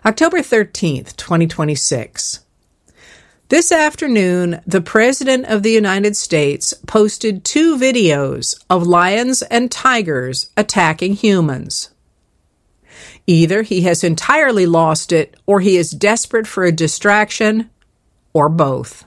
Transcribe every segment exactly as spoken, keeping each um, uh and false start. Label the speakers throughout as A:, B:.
A: October thirteenth, twenty twenty-six. This afternoon, the President of the United States posted two videos of lions and tigers attacking humans. Either he has entirely lost it, or he is desperate for a distraction, or both.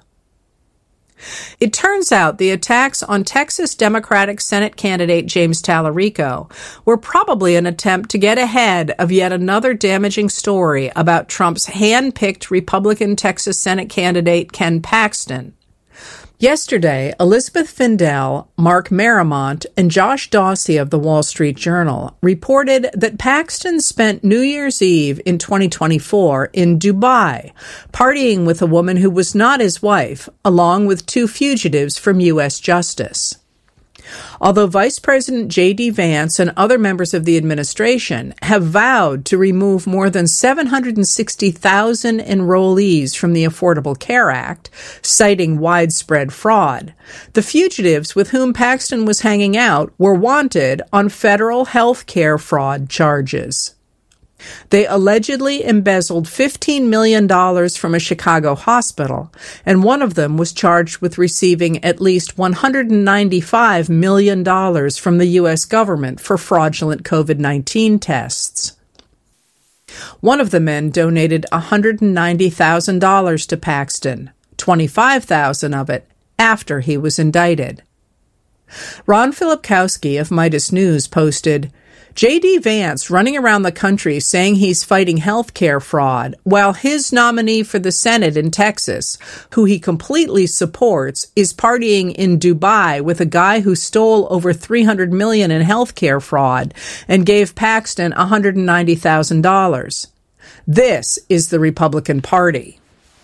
A: It turns out the attacks on Texas Democratic Senate candidate James Tallarico were probably an attempt to get ahead of yet another damaging story about Trump's hand-picked Republican Texas Senate candidate Ken Paxton. Yesterday, Elizabeth Findell, Mark Marimont, and Josh Dawsey of the Wall Street Journal reported that Paxton spent New Year's Eve in twenty twenty-four in Dubai, partying with a woman who was not his wife, along with two fugitives from U S Justice. Although Vice President J D Vance and other members of the administration have vowed to remove more than seven hundred sixty thousand enrollees from the Affordable Care Act, citing widespread fraud, the fugitives with whom Paxton was hanging out were wanted on federal health care fraud charges. They allegedly embezzled fifteen million dollars from a Chicago hospital, and one of them was charged with receiving at least one hundred ninety-five million dollars from the U S government for fraudulent COVID nineteen tests. One of the men donated one hundred ninety thousand dollars to Paxton, twenty-five thousand dollars of it after he was indicted. Ron Filipkowski of Midas News posted, J D Vance running around the country saying he's fighting health care fraud, while his nominee for the Senate in Texas, who he completely supports, is partying in Dubai with a guy who stole over three hundred million dollars in health care fraud and gave Paxton one hundred ninety thousand dollars. This is the Republican Party.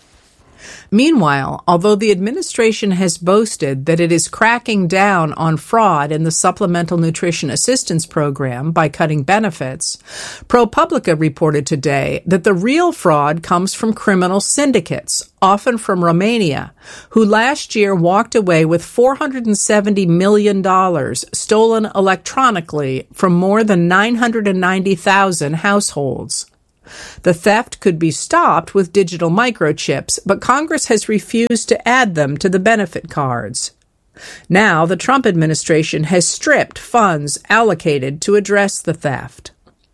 A: Meanwhile, although the administration has boasted that it is cracking down on fraud in the Supplemental Nutrition Assistance Program by cutting benefits, ProPublica reported today that the real fraud comes from criminal syndicates, often from Romania, who last year walked away with four hundred seventy million dollars stolen electronically from more than nine hundred ninety thousand households. The theft could be stopped with digital microchips, but Congress has refused to add them to the benefit cards. Now, the Trump administration has stripped funds allocated to address the theft.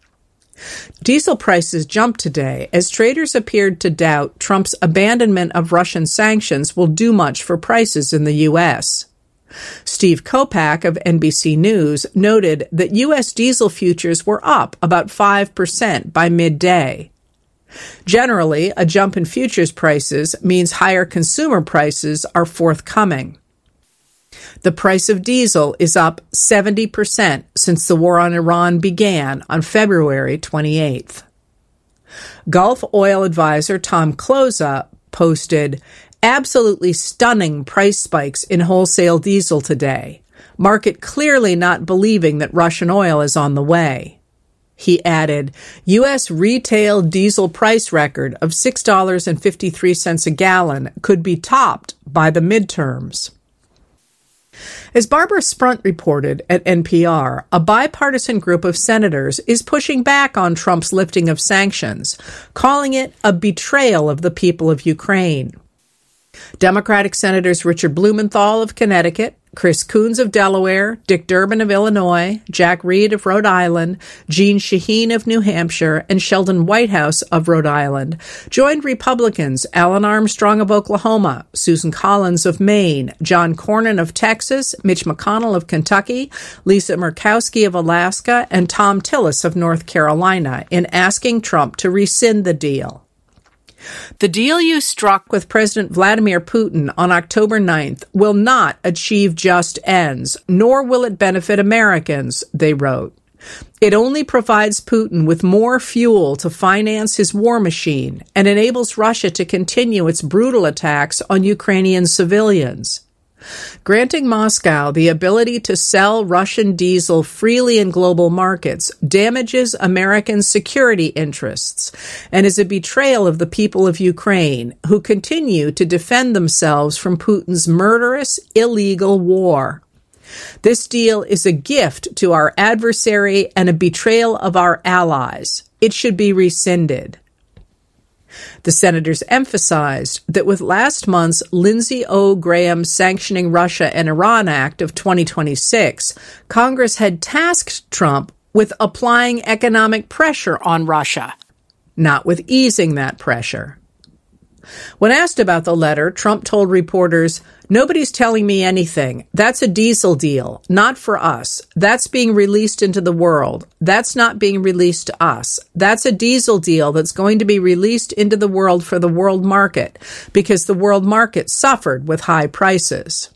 A: Diesel prices jumped today as traders appeared to doubt Trump's abandonment of Russian sanctions will do much for prices in the U S. Steve Kopak of N B C News noted that U S diesel futures were up about five percent by midday. Generally, a jump in futures prices means higher consumer prices are forthcoming. The price of diesel is up seventy percent since the war on Iran began on February twenty-eighth. Gulf oil advisor Tom Kloza posted, absolutely stunning price spikes in wholesale diesel today. Market clearly not believing that Russian oil is on the way. He added, U S retail diesel price record of six dollars and fifty-three cents a gallon could be topped by the midterms. As Barbara Sprunt reported at N P R, a bipartisan group of senators is pushing back on Trump's lifting of sanctions, calling it a betrayal of the people of Ukraine. Democratic Senators Richard Blumenthal of Connecticut, Chris Coons of Delaware, Dick Durbin of Illinois, Jack Reed of Rhode Island, Jeanne Shaheen of New Hampshire, and Sheldon Whitehouse of Rhode Island joined Republicans Alan Armstrong of Oklahoma, Susan Collins of Maine, John Cornyn of Texas, Mitch McConnell of Kentucky, Lisa Murkowski of Alaska, and Tom Tillis of North Carolina in asking Trump to rescind the deal. The deal you struck with President Vladimir Putin on October ninth will not achieve just ends, nor will it benefit Americans, they wrote. It only provides Putin with more fuel to finance his war machine and enables Russia to continue its brutal attacks on Ukrainian civilians. Granting Moscow the ability to sell Russian diesel freely in global markets damages American security interests and is a betrayal of the people of Ukraine, who continue to defend themselves from Putin's murderous, illegal war. This deal is a gift to our adversary and a betrayal of our allies. It should be rescinded. The senators emphasized that with last month's Lindsey O. Graham Sanctioning Russia and Iran Act of twenty twenty-six, Congress had tasked Trump with applying economic pressure on Russia, not with easing that pressure. When asked about the letter, Trump told reporters, "Nobody's telling me anything. That's a diesel deal, not for us. That's being released into the world. That's not being released to us. That's a diesel deal that's going to be released into the world for the world market, because the world market suffered with high prices."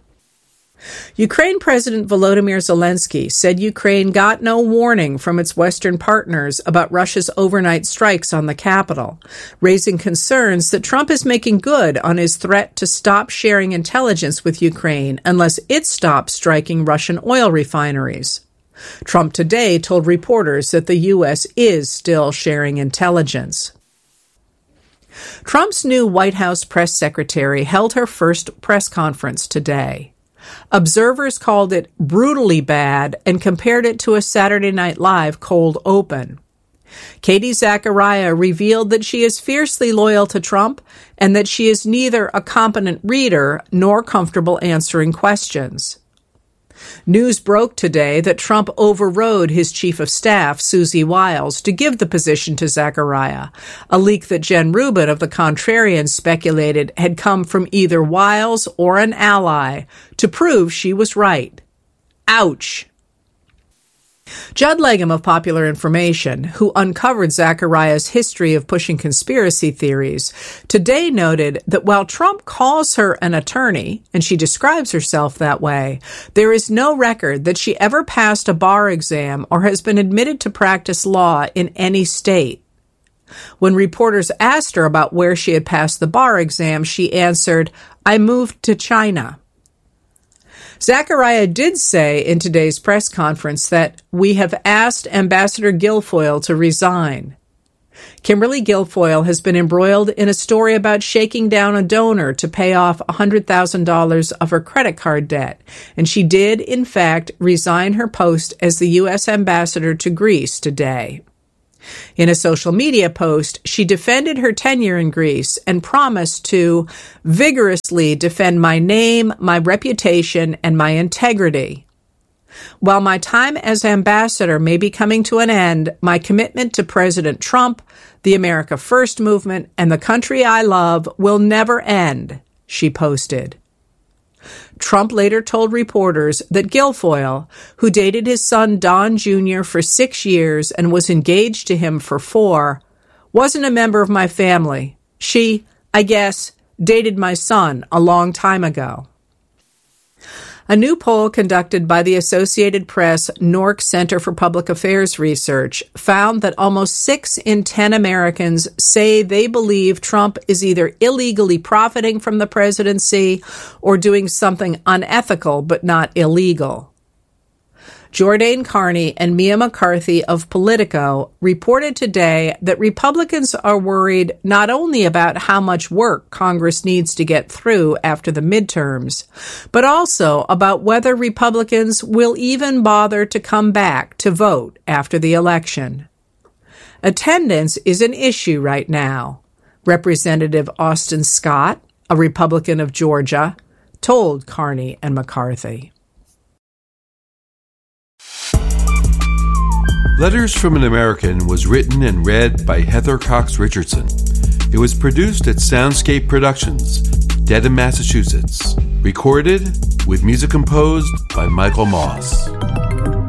A: Ukraine President Volodymyr Zelensky said Ukraine got no warning from its Western partners about Russia's overnight strikes on the capital, raising concerns that Trump is making good on his threat to stop sharing intelligence with Ukraine unless it stops striking Russian oil refineries. Trump today told reporters that the U S is still sharing intelligence. Trump's new White House press secretary held her first press conference today. Observers called it brutally bad and compared it to a Saturday Night Live cold open. Katie Zachariah revealed that she is fiercely loyal to Trump and that she is neither a competent reader nor comfortable answering questions. News broke today that Trump overrode his chief of staff, Susie Wiles, to give the position to Zachariah, a leak that Jen Rubin of The Contrarian speculated had come from either Wiles or an ally to prove she was right. Ouch! Judd Legum of Popular Information, who uncovered Zachariah's history of pushing conspiracy theories, today noted that while Trump calls her an attorney, and she describes herself that way, there is no record that she ever passed a bar exam or has been admitted to practice law in any state. When reporters asked her about where she had passed the bar exam, she answered, "I moved to China." Zachariah did say in today's press conference that we have asked Ambassador Guilfoyle to resign. Kimberly Guilfoyle has been embroiled in a story about shaking down a donor to pay off one hundred thousand dollars of her credit card debt, and she did, in fact, resign her post as the U S ambassador to Greece today. In a social media post, she defended her tenure in Greece and promised to vigorously defend my name, my reputation, and my integrity. While my time as ambassador may be coming to an end, my commitment to President Trump, the America First movement, and the country I love will never end, she posted. Trump later told reporters that Guilfoyle, who dated his son Don Junior for six years and was engaged to him for four, wasn't a member of my family. She, I guess, dated my son a long time ago. A new poll conducted by the Associated Press N O R C Center for Public Affairs Research found that almost six in ten Americans say they believe Trump is either illegally profiting from the presidency or doing something unethical but not illegal. Jordain Carney and Mia McCarthy of Politico reported today that Republicans are worried not only about how much work Congress needs to get through after the midterms, but also about whether Republicans will even bother to come back to vote after the election. Attendance is an issue right now, Representative Austin Scott, a Republican of Georgia, told Carney and McCarthy.
B: Letters from an American was written and read by Heather Cox Richardson. It was produced at Soundscape Productions, Dedham, Massachusetts. Recorded with music composed by Michael Moss.